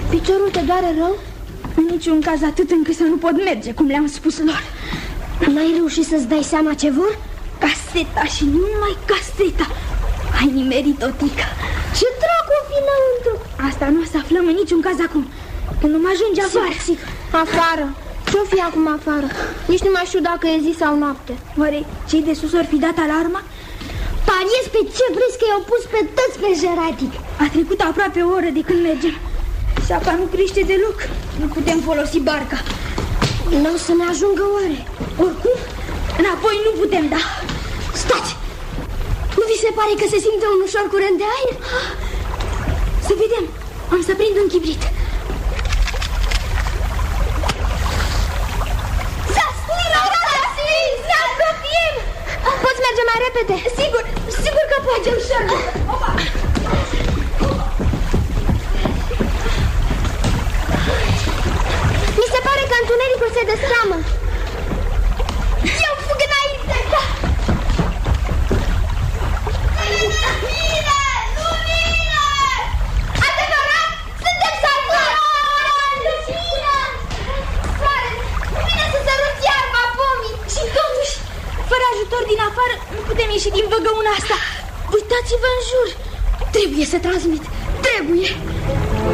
Piciorul te doare rău? În niciun caz atât încât să nu pot merge, cum le-am spus lor. N-ai reușit să-ți dai seama ce vor? Caseta și nu numai caseta. Ai nimerit, Otica. Ce dracu o fi înăuntru? Asta nu o să aflăm în niciun caz acum. Când nu mă ajunge afară. Sigur. Afară. Ce-o fi acum afară? Nici nu mai știu dacă e zi sau noapte. Oare cei de sus ori fi dat alarma? Pariez pe ce vrei că i-au pus pe toți pe jeratic. A trecut aproape o oră de când mergem. Și apa nu crește deloc. Nu putem folosi barca. Nu o să ne ajungă oare? Oricum, înapoi nu putem da. Stați! Nu vi se pare că se simte un ușor curent de aer? Să vedem. Am să prind un chibrit. Poți merge mai repede? Sigur că poate, ușor. Opa! Mi se pare că întunericul se destramă. Eu fug înainte! Da. Lumină! Adevărat? Suntem salvați! Lumină! Soare, vine să săruți iarba pomii. Și totuși, fără ajutor din afară, nu putem ieși din văgăuna asta. Uitați-vă în jur. Trebuie să transmit. Trebuie.